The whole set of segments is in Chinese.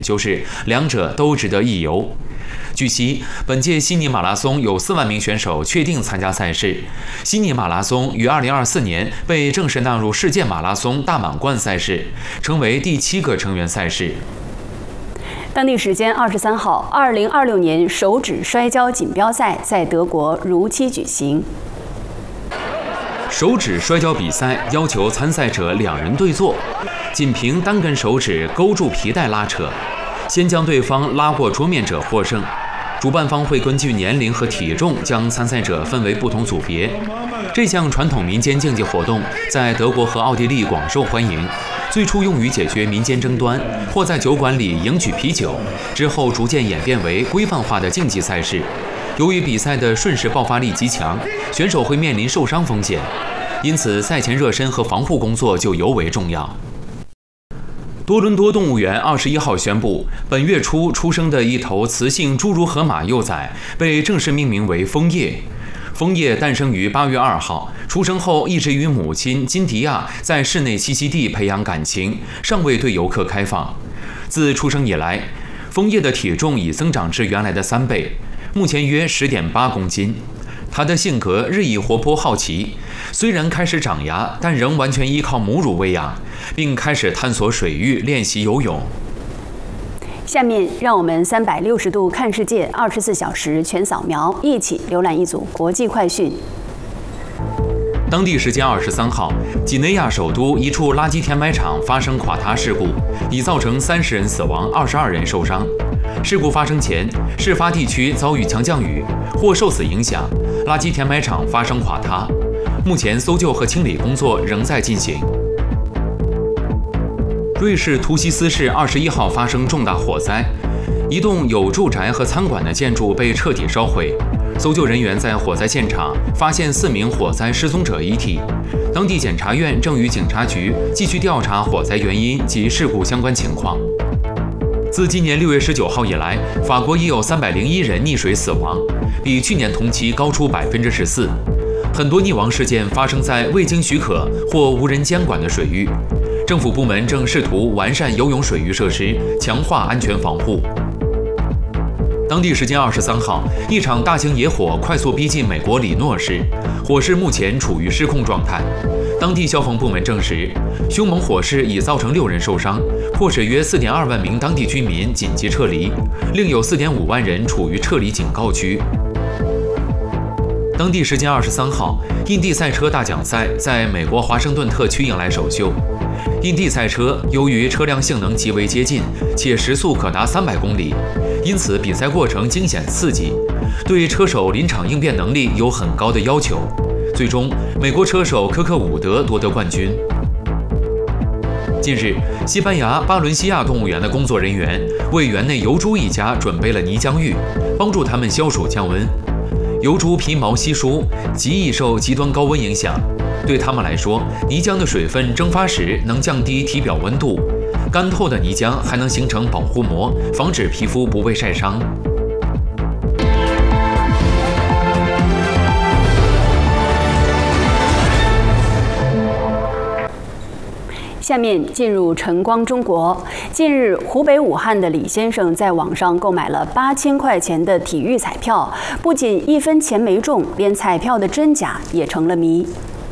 就是两者都值得一游。据悉，本届悉尼马拉松有4万名选手确定参加赛事。悉尼马拉松于2024年被正式纳入世界马拉松大满贯赛事，成为第7个成员赛事。 当地时间23号，2026年手指摔跤锦标赛在德国如期举行。 手指摔跤比赛要求参赛者2人对坐，仅凭单根手指勾住皮带拉扯，先将对方拉过桌面者获胜。主办方会根据年龄和体重将参赛者分为不同组别。这项传统民间竞技活动在德国和奥地利广受欢迎，最初用于解决民间争端，或在酒馆里赢取啤酒，之后逐渐演变为规范化的竞技赛事。由于比赛的瞬时爆发力极强，选手会面临受伤风险，因此赛前热身和防护工作就尤为重要。多伦多动物园21号宣布，本月初出生的一头雌性侏儒河马幼崽被正式命名为枫叶。枫叶诞生于8月2号，出生后一直与母亲金迪亚在室内栖息地培养感情，尚未对游客开放。自出生以来，枫叶的体重已增长至原来的3倍，目前约10.8公斤。他的性格日益活泼好奇，虽然开始长牙，但仍完全依靠母乳喂养，并开始探索水域练习游泳。 下面让我们360度看世界，24小时全扫描，一起浏览一组国际快讯。 当地时间23号，几内亚首都一处垃圾填埋场发生垮塌事故，已造成30人死亡，22人受伤。事故发生前，事发地区遭遇强降雨，或受此影响，垃圾填埋场发生垮塌。目前搜救和清理工作仍在进行。瑞士图西斯市21号发生重大火灾，一栋有住宅和餐馆的建筑被彻底烧毁。搜救人员在火灾现场发现4名火灾失踪者遗体。当地检察院正与警察局继续调查火灾原因及事故相关情况。自今年6月19号以来，法国已有301人溺水死亡，比去年同期高出14%。很多溺亡事件发生在未经许可或无人监管的水域。政府部门正试图完善游泳水域设施，强化安全防护。当地时间23号，一场大型野火快速逼近美国里诺市，火势目前处于失控状态。当地消防部门证实，凶猛火势已造成6人受伤，迫使约4.2万名当地居民紧急撤离，另有4.5万人处于撤离警告区。当地时间23号，印地赛车大奖赛在美国华盛顿特区迎来首秀。印地赛车由于车辆性能极为接近，且时速可达300公里，因此比赛过程惊险刺激，对车手临场应变能力有很高的要求。最终，美国车手科克伍德夺得冠军。近日，西班牙巴伦西亚动物园的工作人员为园内疣猪一家准备了泥浆浴，帮助他们消暑降温。疣猪皮毛稀疏，极易受极端高温影响。对他们来说，泥浆的水分蒸发时能降低体表温度，干透的泥浆还能形成保护膜，防止皮肤不被晒伤。 下面进入晨光中国。近日，湖北武汉的李先生在网上购买了8000块钱的体育彩票，不仅1分钱没中，连彩票的真假也成了谜。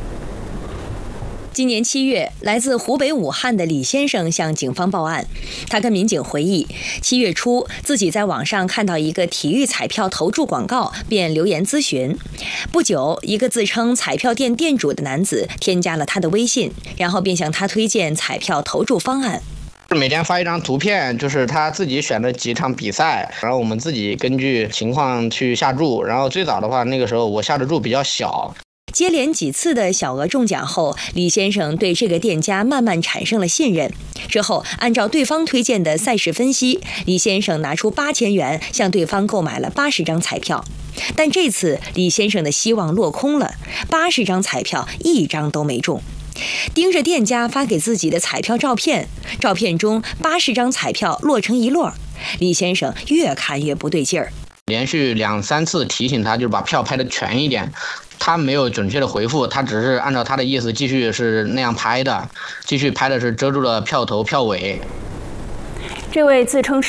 今年7月，来自湖北武汉的李先生向警方报案。他跟民警回忆，7月初自己在网上看到一个体育彩票投注广告，便留言咨询。不久，一个自称彩票店店主的男子添加了他的微信，然后便向他推荐彩票投注方案。 每天发一张图片，就是他自己选的几场比赛，然后我们自己根据情况去下注。然后最早的话，那个时候我下的注比较小。 接连几次的小额中奖后，李先生对这个店家慢慢产生了信任。之后，按照对方推荐的赛事分析，李先生拿出8000元向对方购买了80张彩票。但这次李先生的希望落空了，80张彩票1张都没中。盯着店家发给自己的彩票照片，照片中80张彩票落成一摞，李先生越看越不对劲儿。 连续2、3次提醒他，就是把票拍得全一点。他没有准确的回复，他只是按照他的意思继续是那样拍的，继续拍的是遮住了票头票尾。 这位自称